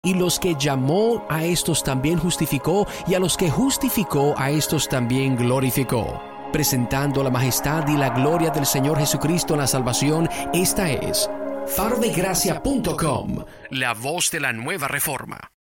Y los que llamó, a estos también justificó, y a los que justificó, a estos también glorificó. Presentando la majestad y la gloria del Señor Jesucristo en la salvación, esta es farodegracia.com, la voz de la nueva reforma.